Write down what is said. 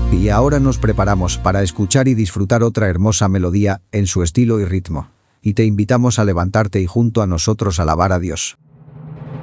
Y ahora nos preparamos para escuchar y disfrutar otra hermosa melodía en su estilo y ritmo. Y te invitamos a levantarte y junto a nosotros alabar a Dios.